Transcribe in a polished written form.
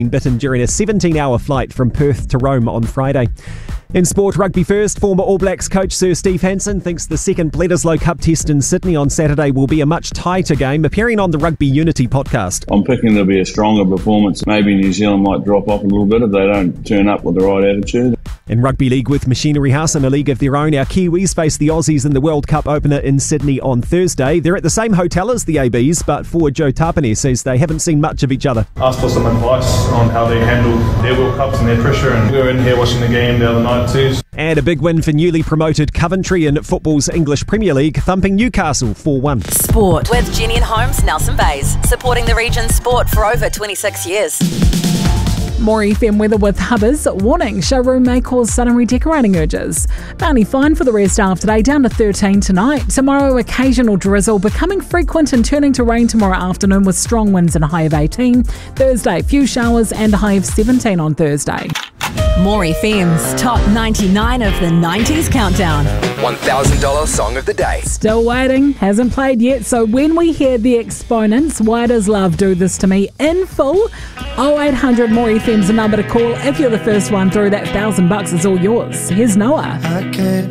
bitten during a 17-hour flight from Perth to Rome on Friday. In sport, rugby first, former All Blacks coach Sir Steve Hansen thinks the second Bledisloe Cup test in Sydney on Saturday will be a much tighter game, appearing on the Rugby Unity podcast. I'm picking there'll be a stronger performance. Maybe New Zealand might drop off a little bit if they don't turn up with the right attitude. In Rugby League with Machinery House in a league of their own, our Kiwis face the Aussies in the World Cup opener in Sydney on Thursday. They're at the same hotel as the ABs, but forward Joe Tapine says they haven't seen much of each other. Asked for some advice on how they handle their World Cups and their pressure, and we were in here watching the game the other night too. And a big win for newly promoted Coventry in football's English Premier League, thumping Newcastle 4-1. Sport with Jenny and Holmes, Nelson Bays, supporting the region's sport for over 26 years. More FM weather with Hubbers. Warning, showroom may cause sudden redecorating urges. Bounty fine for the rest of today, down to 13 tonight. Tomorrow, occasional drizzle, becoming frequent and turning to rain tomorrow afternoon with strong winds and a high of 18. Thursday, few showers and a high of 17 on Thursday. More FM's top 99 of the 90s countdown. $1,000 song of the day. Still waiting, hasn't played yet, so when we hear the exponents, Why Does Love Do This To Me in full, 0800 More FM's a number to call. If you're the first one through, that $1,000 is all yours. Here's Noah.